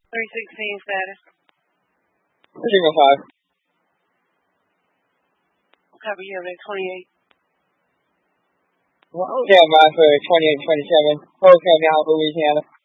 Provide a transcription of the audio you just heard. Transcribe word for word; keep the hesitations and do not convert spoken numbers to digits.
three sixteen status. Signal five. Copy, you have a twenty-eight. Well, stand by for twenty-eight twenty-seven. Hotel now, Louisiana.